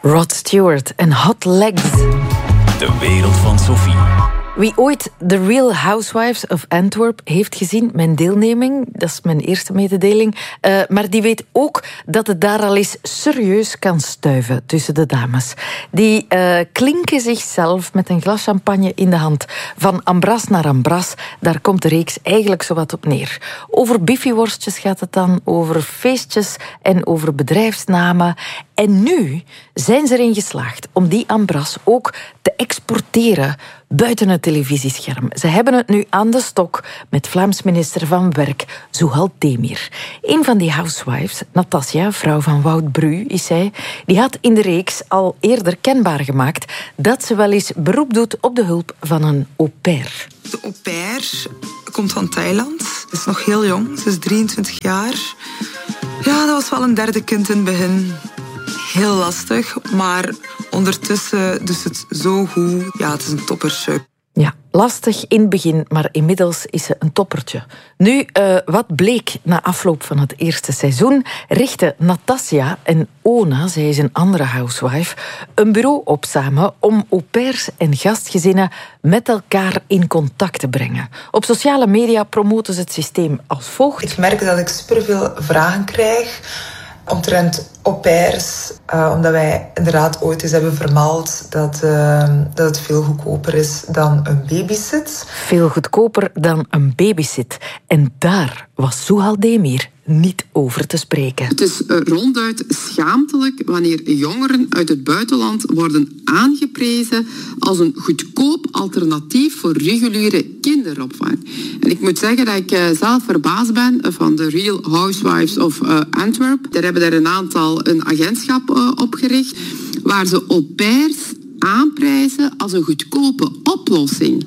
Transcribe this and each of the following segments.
Rod Stewart en Hot Legs. De wereld van Sophie. Wie ooit The Real Housewives of Antwerp heeft gezien, mijn deelneming, dat is mijn eerste mededeling, maar die weet ook dat het daar al eens serieus kan stuiven tussen de dames. Die klinken zichzelf met een glas champagne in de hand. Van ambras naar ambras, daar komt de reeks eigenlijk zowat op neer. Over biffieworstjes gaat het dan, over feestjes en over bedrijfsnamen. En nu zijn ze erin geslaagd om die ambras ook te exporteren buiten het televisiescherm. Ze hebben het nu aan de stok met Vlaams minister van Werk, Zuhal Demir. Een van die housewives, Natasja, vrouw van Wout Bru, is zij, die had in de reeks al eerder kenbaar gemaakt dat ze wel eens beroep doet op de hulp van een au pair. De au pair komt van Thailand. Ze is nog heel jong, ze is 23 jaar. Ja, dat was wel een derde kind in het begin. Heel lastig, maar ondertussen doet het zo goed. Ja, het is een toppertje. Ja, lastig in het begin, maar inmiddels is ze een toppertje. Nu, wat bleek na afloop van het eerste seizoen, richtten Natasja en Ona, zij is een andere housewife, een bureau op samen om au pairs en gastgezinnen met elkaar in contact te brengen. Op sociale media promoten ze het systeem als volgt. Ik merk dat ik superveel vragen krijg omtrent au pairs, omdat wij inderdaad ooit eens hebben vermeld dat het veel goedkoper is dan een babysit. Veel goedkoper dan een babysit. En daar was Zuhal Demir niet over te spreken. Het is ronduit schaamtelijk wanneer jongeren uit het buitenland worden aangeprezen als een goedkoop alternatief voor reguliere kinderopvang. En ik moet zeggen dat ik zelf verbaasd ben van de Real Housewives of Antwerp. Daar hebben er een aantal een agentschap opgericht waar ze au pairs aanprijzen als een goedkope oplossing.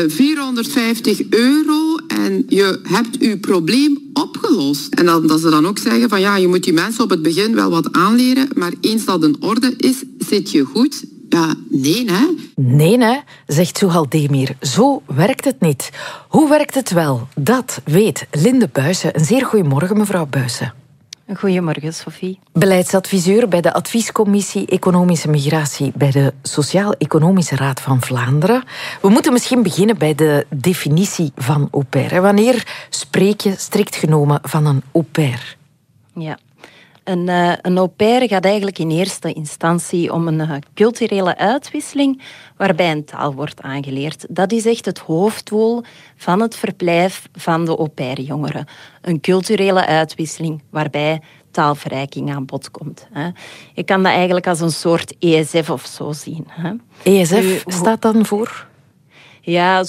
€450 en je hebt je probleem opgelost. En dat ze dan ook zeggen van ja, je moet die mensen op het begin wel wat aanleren, maar eens dat in orde is, zit je goed. Ja, nee, hè? Nee, hè, zegt Zuhal Demir. Zo werkt het niet. Hoe werkt het wel? Dat weet Linde Buijsen. Een zeer goeiemorgen, mevrouw Buijsen. Goedemorgen, Sophie. Beleidsadviseur bij de Adviescommissie Economische Migratie bij de Sociaal-Economische Raad van Vlaanderen. We moeten misschien beginnen bij de definitie van au pair. Wanneer spreek je strikt genomen van een au pair? Ja. Een au pair gaat eigenlijk in eerste instantie om een culturele uitwisseling waarbij een taal wordt aangeleerd. Dat is echt het hoofddoel van het verblijf van de au pair-jongeren. Een culturele uitwisseling waarbij taalverrijking aan bod komt. Je kan dat eigenlijk als een soort ESF of zo zien. ESF staat dan voor? Ja,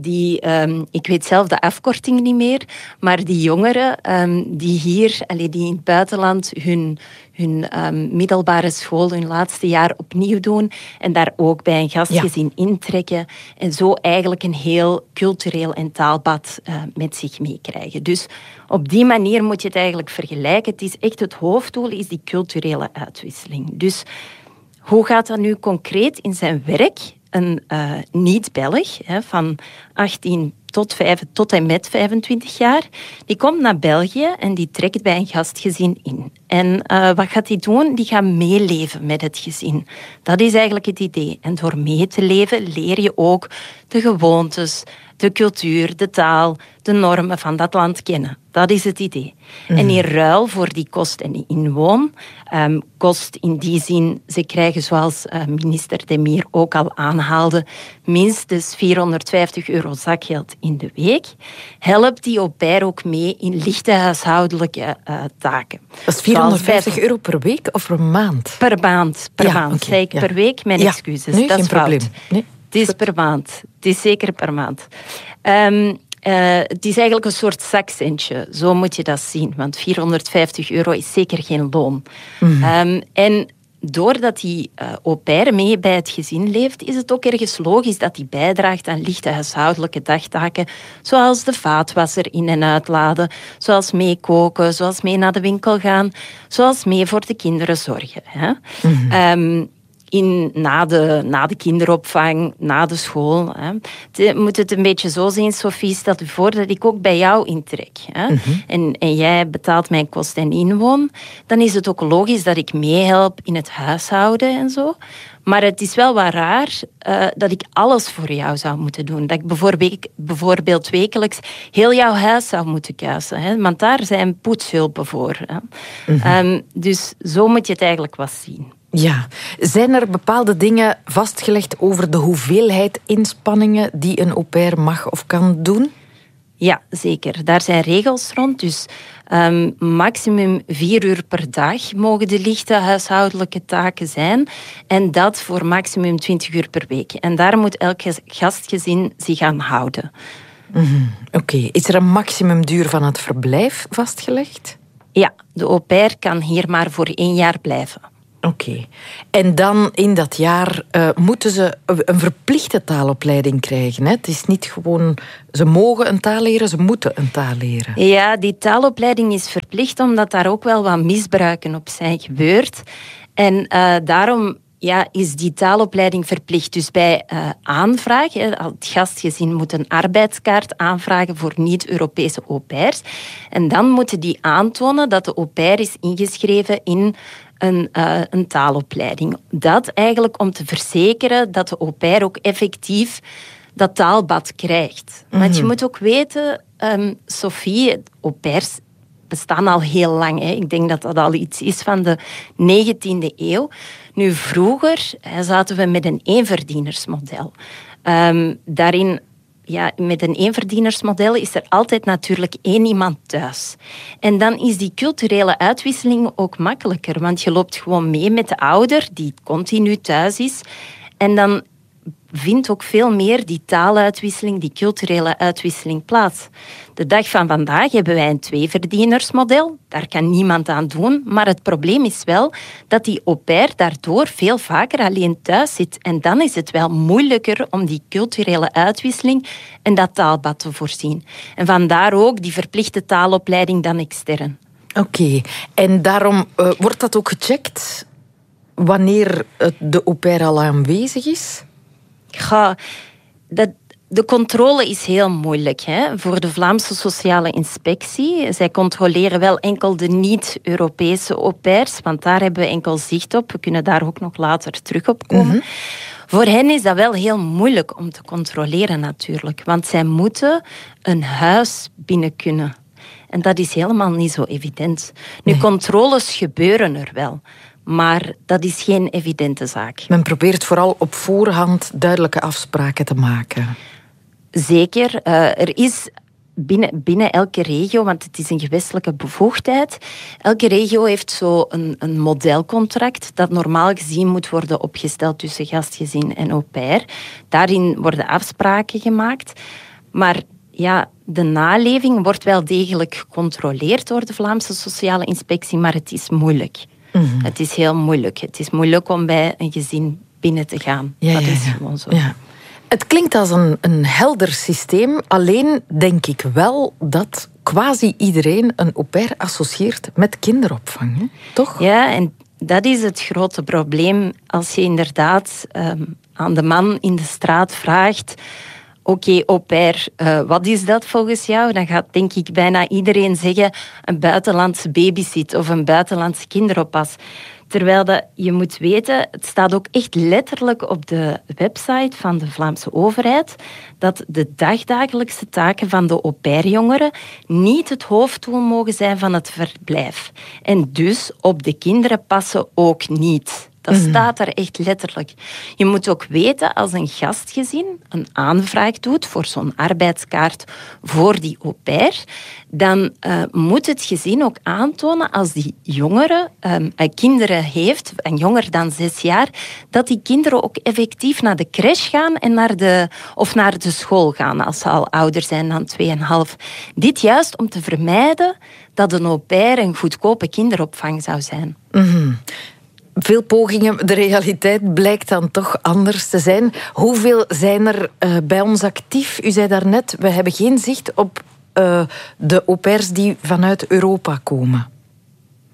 ik weet zelf de afkorting niet meer, maar die jongeren die hier, die in het buitenland hun middelbare school, hun laatste jaar opnieuw doen en daar ook bij een gastgezin intrekken en zo eigenlijk een heel cultureel en taalbad met zich meekrijgen. Dus op die manier moet je het eigenlijk vergelijken. Het is echt het hoofddoel, is die culturele uitwisseling. Dus hoe gaat dat nu concreet in zijn werk? Een niet-Belg van 18 tot en met 25 jaar, die komt naar België en die trekt bij een gastgezin in. En wat gaat hij doen? Die gaat meeleven met het gezin. Dat is eigenlijk het idee. En door mee te leven leer je ook de gewoontes, de cultuur, de taal, de normen van dat land kennen. Dat is het idee. En in ruil voor die kost en inwoon, kost in die zin, ze krijgen zoals minister Demir ook al aanhaalde, minstens €450 zakgeld in de week, helpt die au pair ook mee in lichte huishoudelijke taken. Dat is €450 per week of per maand? Per maand. Okay, zei ik per week, mijn excuses. Nee, dat geen is fout. probleem. Nee. Het is per maand. Het is zeker per maand. Het is eigenlijk een soort zakcentje. Zo moet je dat zien. Want €450 is zeker geen loon. En doordat die au pair mee bij het gezin leeft, is het ook ergens logisch dat die bijdraagt aan lichte huishoudelijke dagtaken, zoals de vaatwasser in- en uitladen, zoals meekoken, zoals mee naar de winkel gaan, zoals mee voor de kinderen zorgen. na de kinderopvang, na de school. Hè. Je moet het een beetje zo zien, Sophie, stel je voor dat ik ook bij jou intrek. Hè. En jij betaalt mijn kost en inwoon. Dan is het ook logisch dat ik meehelp in het huishouden en zo. Maar het is wel wat raar dat ik alles voor jou zou moeten doen. Dat ik bijvoorbeeld wekelijks heel jouw huis zou moeten kuisen. Hè? Want daar zijn poetshulpen voor. Hè? Dus zo moet je het eigenlijk wat zien. Ja. Zijn er bepaalde dingen vastgelegd over de hoeveelheid inspanningen die een au pair mag of kan doen? Ja, zeker. Daar zijn regels rond. Dus maximum 4 uur per dag mogen de lichte huishoudelijke taken zijn. En dat voor maximum 20 uur per week. En daar moet elk gastgezin zich aan houden. Oké. Is er een maximumduur van het verblijf vastgelegd? Ja, de au pair kan hier maar voor 1 jaar blijven. Oké. En dan in dat jaar moeten ze een verplichte taalopleiding krijgen. Hè? Het is niet gewoon, ze mogen een taal leren, ze moeten een taal leren. Ja, die taalopleiding is verplicht omdat daar ook wel wat misbruiken op zijn gebeurd. En daarom is die taalopleiding verplicht. Dus bij aanvraag, het gastgezin moet een arbeidskaart aanvragen voor niet-Europese au pairs. En dan moeten die aantonen dat de au pair is ingeschreven in een taalopleiding. Dat eigenlijk om te verzekeren dat de au pair ook effectief dat taalbad krijgt. Want je moet ook weten, Sophie, au pairs bestaan al heel lang. Hè. Ik denk dat dat al iets is van de 19e eeuw. Nu, vroeger zaten we met een eenverdienersmodel. Daarin... Ja, met een eenverdienersmodel is er altijd natuurlijk 1 iemand thuis. En dan is die culturele uitwisseling ook makkelijker, want je loopt gewoon mee met de ouder die continu thuis is. En dan vindt ook veel meer die taaluitwisseling, die culturele uitwisseling plaats. De dag van vandaag hebben wij een 2-verdienersmodel. Daar kan niemand aan doen. Maar het probleem is wel dat die au pair daardoor veel vaker alleen thuis zit. En dan is het wel moeilijker om die culturele uitwisseling en dat taalbad te voorzien. En vandaar ook die verplichte taalopleiding dan extern. Oké. En daarom wordt dat ook gecheckt wanneer de au pair al aanwezig is? Ja, de controle is heel moeilijk hè, voor de Vlaamse Sociale Inspectie. Zij controleren wel enkel de niet-Europese au pairs, want daar hebben we enkel zicht op. We kunnen daar ook nog later terug op komen. Voor hen is dat wel heel moeilijk om te controleren natuurlijk, want zij moeten een huis binnen kunnen. En dat is helemaal niet zo evident. Nu, controles gebeuren er wel. Maar dat is geen evidente zaak. Men probeert vooral op voorhand duidelijke afspraken te maken. Zeker. Er is binnen elke regio, want het is een gewestelijke bevoegdheid, elke regio heeft zo een modelcontract dat normaal gezien moet worden opgesteld tussen gastgezin en au pair. Daarin worden afspraken gemaakt. Maar ja, de naleving wordt wel degelijk gecontroleerd door de Vlaamse Sociale Inspectie, maar het is moeilijk. Het is heel moeilijk. Het is moeilijk om bij een gezin binnen te gaan. Dat is gewoon zo. Ja. Het klinkt als een helder systeem. Alleen denk ik wel dat quasi iedereen een au pair associeert met kinderopvang. Hè? Toch? Ja, en dat is het grote probleem. Als je inderdaad aan de man in de straat vraagt... Oké, au pair, wat is dat volgens jou? Dan gaat denk ik bijna iedereen zeggen een buitenlandse babysit of een buitenlandse kinderoppas. Terwijl je moet weten, het staat ook echt letterlijk op de website van de Vlaamse overheid dat de dagdagelijkse taken van de au pair-jongeren niet het hoofddoel mogen zijn van het verblijf. En dus op de kinderen passen ook niet. Dat staat er echt letterlijk. Je moet ook weten, als een gastgezin een aanvraag doet voor zo'n arbeidskaart voor die au pair, dan moet het gezin ook aantonen als die jongere kinderen heeft, en jonger dan 6 jaar, dat die kinderen ook effectief naar de crèche gaan en naar de school gaan, als ze al ouder zijn dan 2,5. Dit juist om te vermijden dat een au pair een goedkope kinderopvang zou zijn. Veel pogingen, de realiteit blijkt dan toch anders te zijn. Hoeveel zijn er bij ons actief? U zei daarnet, we hebben geen zicht op de au pairs die vanuit Europa komen.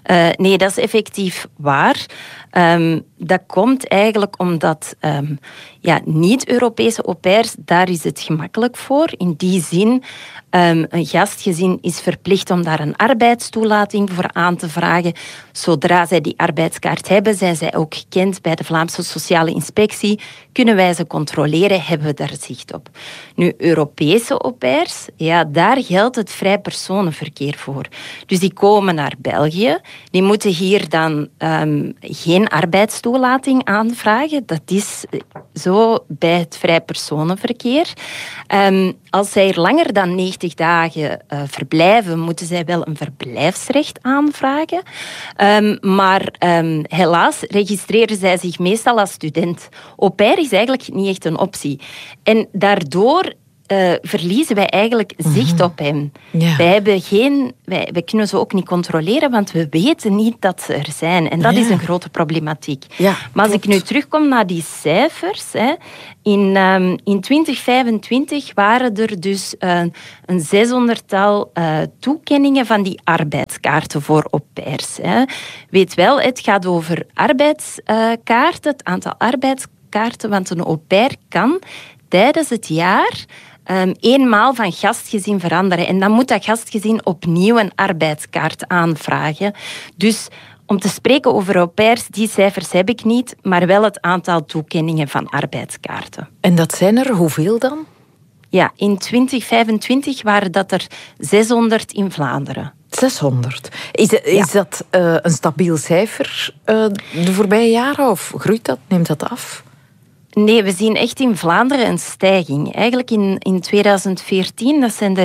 Nee, dat is effectief waar. Dat komt eigenlijk omdat niet-Europese au pairs, daar is het gemakkelijk voor. In die zin, een gastgezin is verplicht om daar een arbeidstoelating voor aan te vragen. Zodra zij die arbeidskaart hebben, zijn zij ook gekend bij de Vlaamse Sociale Inspectie. Kunnen wij ze controleren, hebben we daar zicht op. Nu, Europese au pairs, daar geldt het vrij personenverkeer voor. Dus die komen naar België. Die moeten hier dan geen arbeidstoelating aanvragen. Dat is zo bij het vrij personenverkeer. Als zij er langer dan 90 dagen verblijven, moeten zij wel een verblijfsrecht aanvragen. Maar helaas registreren zij zich meestal als student. Au pair is eigenlijk niet echt een optie. En daardoor verliezen wij eigenlijk zicht op hen. Ja. Wij kunnen ze ook niet controleren, want we weten niet dat ze er zijn. En dat is een grote problematiek. Ja, maar als ik nu terugkom naar die cijfers... In 2025 waren er dus een 600-tal toekenningen van die arbeidskaarten voor au pairs. Weet wel, het gaat over arbeidskaarten, het aantal arbeidskaarten, want een au pair kan tijdens het jaar eenmaal van gastgezin veranderen. En dan moet dat gastgezin opnieuw een arbeidskaart aanvragen. Dus om te spreken over au pairs, die cijfers heb ik niet, maar wel het aantal toekenningen van arbeidskaarten. En dat zijn er hoeveel dan? Ja, in 2025 waren dat er 600 in Vlaanderen. 600. Is dat een stabiel cijfer de voorbije jaren? Of groeit dat? Neemt dat af? Nee, we zien echt in Vlaanderen een stijging. Eigenlijk in 2014, dat zijn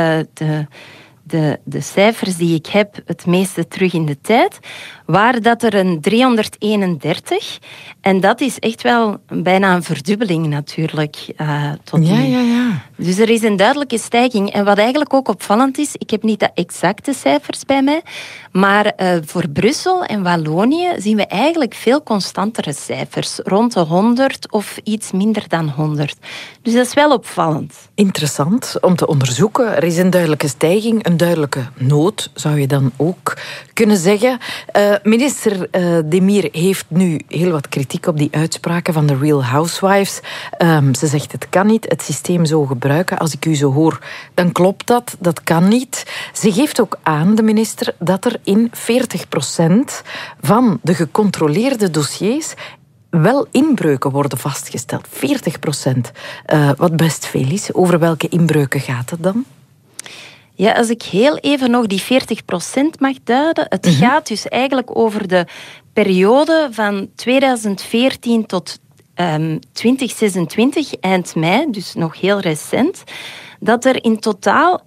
de cijfers die ik heb het meeste terug in de tijd, waren dat er een 331. En dat is echt wel bijna een verdubbeling natuurlijk tot nu. Ja. Dus er is een duidelijke stijging. En wat eigenlijk ook opvallend is, ik heb niet de exacte cijfers bij mij, maar voor Brussel en Wallonië zien we eigenlijk veel constantere cijfers. Rond de 100 of iets minder dan 100. Dus dat is wel opvallend. Interessant om te onderzoeken. Er is een duidelijke stijging, een duidelijke nood, zou je dan ook kunnen zeggen. Minister Demir heeft nu heel wat kritiek op die uitspraken van de Real Housewives. Ze zegt, het kan niet, het systeem zo gebruiken. Als ik u zo hoor, dan klopt dat. Dat kan niet. Ze geeft ook aan, de minister, dat er in 40% van de gecontroleerde dossiers wel inbreuken worden vastgesteld. 40%. Wat best veel is. Over welke inbreuken gaat het dan? Ja, als ik heel even nog die 40% mag duiden. Het gaat dus eigenlijk over de periode van 2014 tot 2026, eind mei, dus nog heel recent, dat er in totaal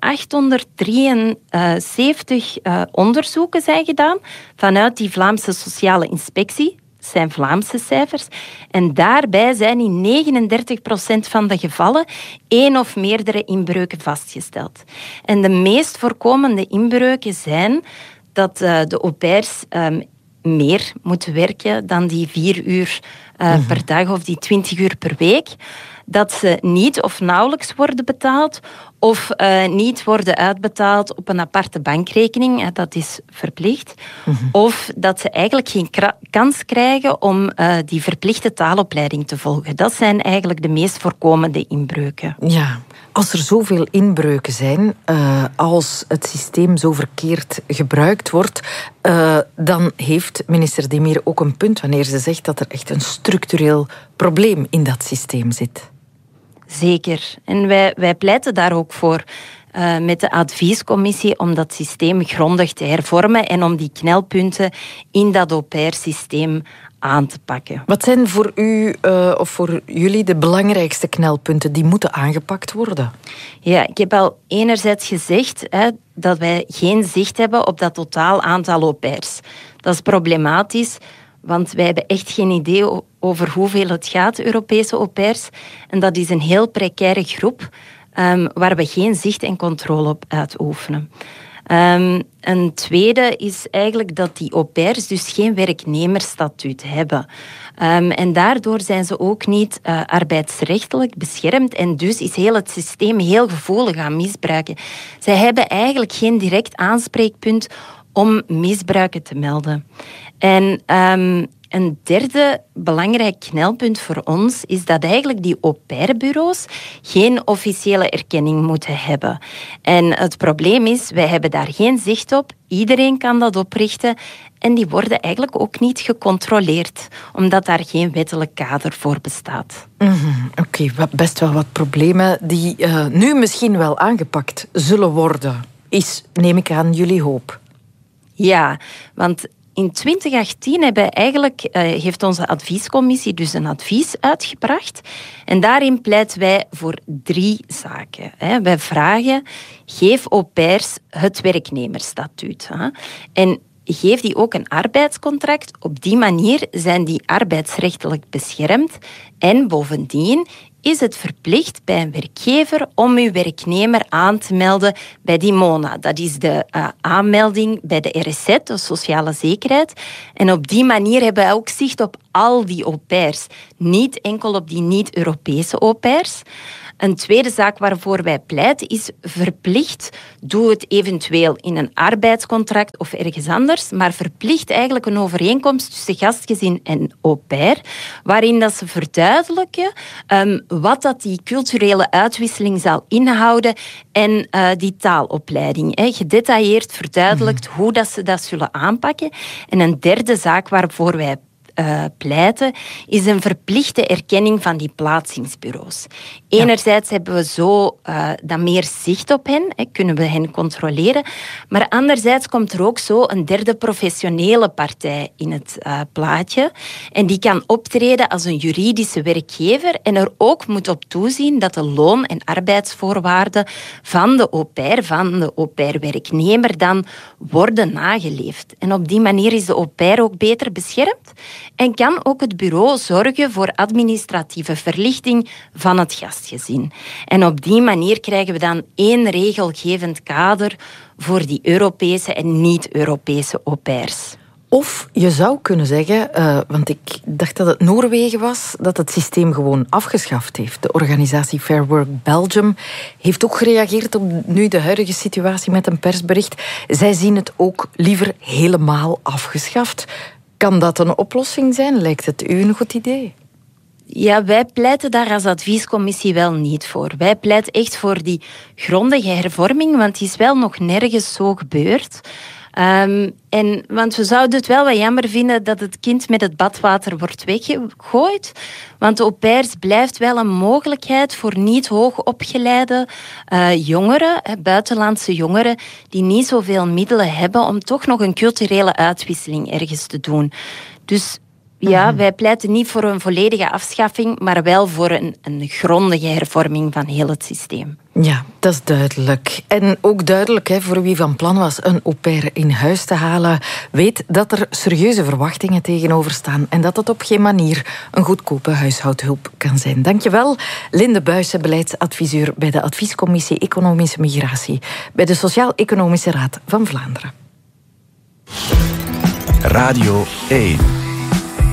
873 onderzoeken zijn gedaan vanuit die Vlaamse Sociale Inspectie. Dat zijn Vlaamse cijfers. En daarbij zijn in 39% van de gevallen 1 of meerdere inbreuken vastgesteld. En de meest voorkomende inbreuken zijn dat de au pairs meer moeten werken dan die 4 uur per dag of die 20 uur per week. Dat ze niet of nauwelijks worden betaald of niet worden uitbetaald op een aparte bankrekening. Dat is verplicht. Of dat ze eigenlijk geen kans krijgen om die verplichte taalopleiding te volgen. Dat zijn eigenlijk de meest voorkomende inbreuken. Ja, als er zoveel inbreuken zijn, als het systeem zo verkeerd gebruikt wordt, dan heeft minister Demir ook een punt wanneer ze zegt dat er echt een structureel probleem in dat systeem zit. Zeker. En wij pleiten daar ook voor met de adviescommissie om dat systeem grondig te hervormen en om die knelpunten in dat au pair-systeem aan te pakken. Wat zijn voor u of voor jullie de belangrijkste knelpunten die moeten aangepakt worden? Ja, ik heb al enerzijds gezegd dat wij geen zicht hebben op dat totaal aantal au pairs. Dat is problematisch, want wij hebben echt geen idee over hoeveel het gaat, Europese au pairs. En dat is een heel precaire groep waar we geen zicht en controle op uitoefenen. Een tweede is eigenlijk dat die au pairs dus geen werknemersstatuut hebben. En daardoor zijn ze ook niet arbeidsrechtelijk beschermd en dus is heel het systeem heel gevoelig aan misbruiken. Zij hebben eigenlijk geen direct aanspreekpunt om misbruiken te melden. En een derde belangrijk knelpunt voor ons is dat eigenlijk die au-pair-bureaus geen officiële erkenning moeten hebben. En het probleem is, wij hebben daar geen zicht op. Iedereen kan dat oprichten. En die worden eigenlijk ook niet gecontroleerd, omdat daar geen wettelijk kader voor bestaat. Oké, best wel wat problemen die nu misschien wel aangepakt zullen worden. Is, neem ik aan, jullie hoop? Ja, want in 2018 heeft onze adviescommissie dus een advies uitgebracht. En daarin pleiten wij voor 3 zaken. Wij vragen, geef au-pairs het werknemersstatuut. En geef die ook een arbeidscontract. Op die manier zijn die arbeidsrechtelijk beschermd. En bovendien is het verplicht bij een werkgever om uw werknemer aan te melden bij die MONA. Dat is de aanmelding bij de RSZ, de sociale zekerheid. En op die manier hebben wij ook zicht op al die au-pairs. Niet enkel op die niet-Europese au-pairs. Een tweede zaak waarvoor wij pleiten is verplicht. Doe het eventueel in een arbeidscontract of ergens anders, maar verplicht eigenlijk een overeenkomst tussen gastgezin en au-pair, waarin dat ze verduidelijken wat dat die culturele uitwisseling zal inhouden en die taalopleiding. Gedetailleerd verduidelijkt hoe dat ze dat zullen aanpakken. En een derde zaak waarvoor wij pleiten, is een verplichte erkenning van die plaatsingsbureaus. Enerzijds hebben we zo dan meer zicht op hen, kunnen we hen controleren, maar anderzijds komt er ook zo een derde professionele partij in het plaatje en die kan optreden als een juridische werkgever en er ook moet op toezien dat de loon- en arbeidsvoorwaarden van de au-pair-werknemer dan worden nageleefd. En op die manier is de au-pair ook beter beschermd en kan ook het bureau zorgen voor administratieve verlichting van het gastgezin. En op die manier krijgen we dan 1 regelgevend kader voor die Europese en niet-Europese au-pairs. Of je zou kunnen zeggen, want ik dacht dat het Noorwegen was, dat het systeem gewoon afgeschaft heeft. De organisatie Fair Work Belgium heeft ook gereageerd op nu de huidige situatie met een persbericht. Zij zien het ook liever helemaal afgeschaft. Kan dat een oplossing zijn? Lijkt het u een goed idee? Ja, wij pleiten daar als adviescommissie wel niet voor. Wij pleiten echt voor die grondige hervorming, want die is wel nog nergens zo gebeurd. Want we zouden het wel wat jammer vinden dat het kind met het badwater wordt weggegooid. Want de au-pairs blijft wel een mogelijkheid voor niet hoogopgeleide jongeren, buitenlandse jongeren, die niet zoveel middelen hebben om toch nog een culturele uitwisseling ergens te doen. Dus ja, wij pleiten niet voor een volledige afschaffing, maar wel voor een grondige hervorming van heel het systeem. Ja, dat is duidelijk. En ook duidelijk voor wie van plan was een au-pair in huis te halen, weet dat er serieuze verwachtingen tegenover staan en dat het op geen manier een goedkope huishoudhulp kan zijn. Dankjewel, Linde Buijsen, beleidsadviseur bij de Adviescommissie Economische Migratie bij de Sociaal-Economische Raad van Vlaanderen. Radio 1.